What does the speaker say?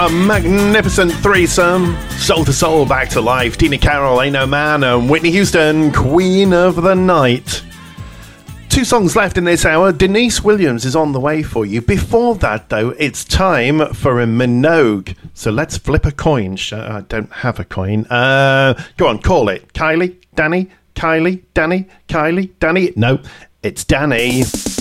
A magnificent threesome. Soul to Soul, Back to Life. Tina Carroll, Ain't No Man, and Whitney Houston, Queen of the Night. 2 songs left in this hour. Denise Williams is on the way for you. Before that, though, it's time for a Minogue. So let's flip a coin. I don't have a coin. Go on, call it. Kylie, Danny, Kylie, Danny, Kylie, Danny. No, it's Danny.